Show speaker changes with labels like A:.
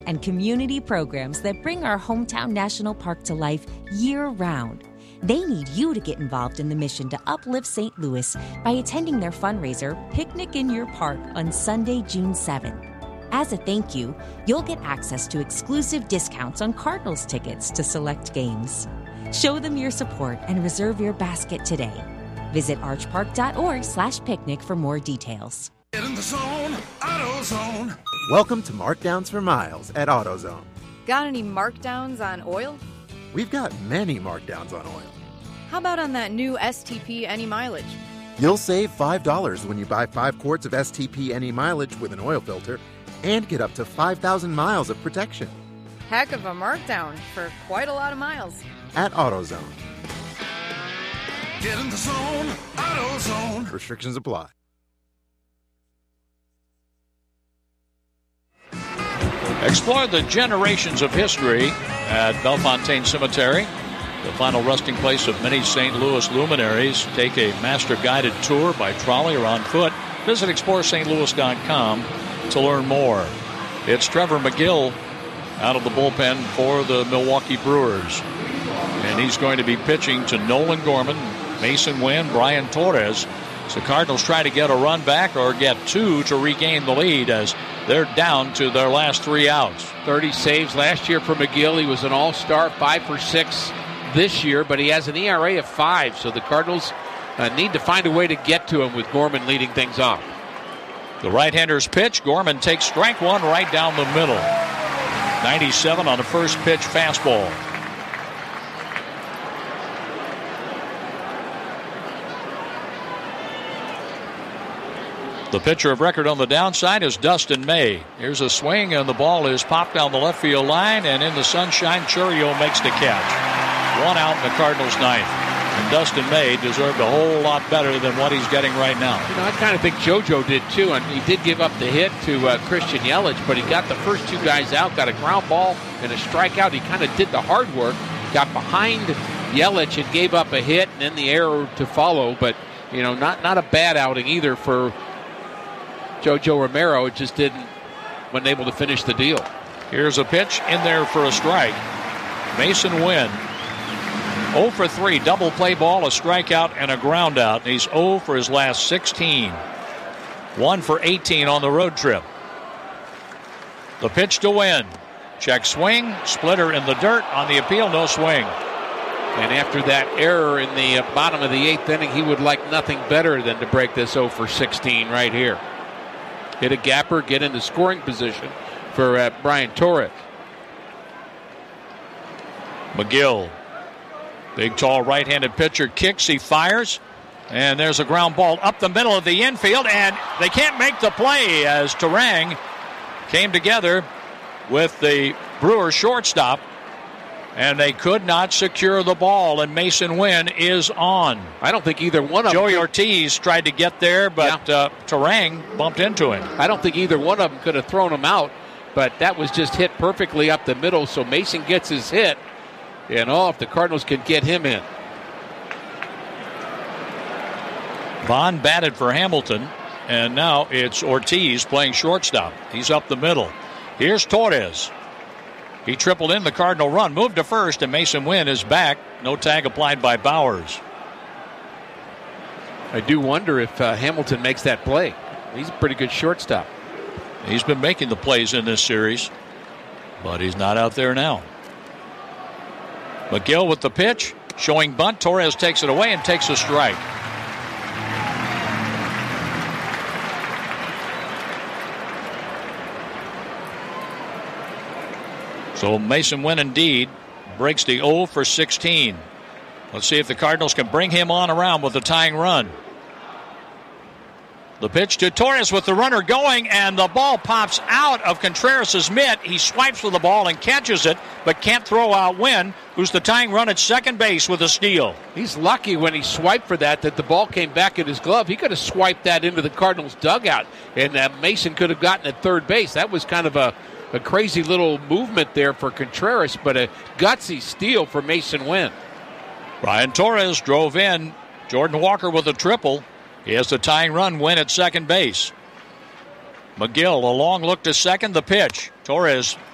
A: and community programs that bring our hometown national park to life year-round. They need you to get involved in the mission to uplift St. Louis by attending their fundraiser, Picnic in Your Park, on Sunday, June 7th. As a thank you, you'll get access to exclusive discounts on Cardinals tickets to select games. Show them your support and reserve your basket today. Visit archpark.org/picnic for more details.
B: Get in the zone, AutoZone.
C: Welcome to Markdowns for Miles at AutoZone.
D: Got any markdowns on oil?
C: We've got many markdowns on oil.
D: How about on that new STP Any Mileage?
C: You'll save $5 when you buy 5 quarts of STP Any Mileage with an oil filter and get up to 5,000 miles of protection.
D: Heck of a markdown for quite a lot of miles.
C: At AutoZone.
B: Get in the zone, AutoZone.
C: Restrictions apply.
E: Explore the generations of history at Bellefontaine Cemetery, the final resting place of many St. Louis luminaries. Take a master-guided tour by trolley or on foot. Visit ExploreSt. Louis.com to learn more. It's Trevor McGill out of the bullpen for the Milwaukee Brewers. And he's going to be pitching to Nolan Gorman, Mason Wynn, Brian Torres. So the Cardinals try to get a run back or get 2 to regain the lead as they're down to their last 3 outs.
F: 30 saves last year for McGill. He was an all-star, 5 for 6 this year, but he has an ERA of 5. So the Cardinals need to find a way to get to him with Gorman leading things off.
E: The right-hander's pitch. Gorman takes strike 1 right down the middle. 97 on the first pitch fastball. The pitcher of record on the downside is Dustin May. Here's a swing, and the ball is popped down the left field line, and in the sunshine, Churio makes the catch. 1 out in the Cardinals' ninth. And Dustin May deserved a whole lot better than what he's getting right now.
F: You know, I kind of think JoJo did, too, and he did give up the hit to Christian Yelich, but he got the first 2 guys out, got a ground ball and a strikeout. He kind of did the hard work, got behind Yelich and gave up a hit, and then the error to follow, but, you know, not a bad outing either for JoJo Romero. It just wasn't able to finish the deal.
E: Here's a pitch in there for a strike. Mason Wynn, 0 for 3, double play ball, a strikeout, and a ground out. He's 0 for his last 16. 1 for 18 on the road trip. The pitch to Wynn. Check swing, splitter in the dirt. On the appeal, no swing.
F: And after that error in the bottom of the 8th inning, he would like nothing better than to break this 0 for 16 right here. Hit a gapper, get into scoring position for Brian Torres.
E: McGill, big, tall, right-handed pitcher, kicks, he fires, and there's a ground ball up the middle of the infield, and they can't make the play as Terang came together with the Brewers shortstop, and they could not secure the ball, and Mason Wynn is on.
F: I don't think either one of them.
E: Joey Ortiz tried to get there, but Terang bumped into him.
F: I don't think either one of them could have thrown him out, but that was just hit perfectly up the middle, so Mason gets his hit, and if the Cardinals can get him in.
E: Vaughn batted for Hamilton, and now it's Ortiz playing shortstop. He's up the middle. Here's Torres. He tripled in the Cardinal run, moved to first, and Mason Wynn is back. No tag applied by Bowers.
F: I do wonder if Hamilton makes that play. He's a pretty good shortstop.
E: He's been making the plays in this series, but he's not out there now. McGill with the pitch, showing bunt. Torres takes it away and takes a strike. So Mason Wynn indeed breaks the 0 for 16. Let's see if the Cardinals can bring him on around with the tying run. The pitch to Torres with the runner going, and the ball pops out of Contreras' mitt. He swipes for the ball and catches it, but can't throw out Wynn, who's the tying run at second base with a steal.
F: He's lucky when he swiped for that the ball came back in his glove. He could have swiped that into the Cardinals' dugout, and Mason could have gotten at third base. That was kind of a crazy little movement there for Contreras, but a gutsy steal for Mason Wynn.
E: Brian Torres drove in. Jordan Walker with a triple. He has the tying run, Wynn at second base. McGill, a long look to second, the pitch. Torres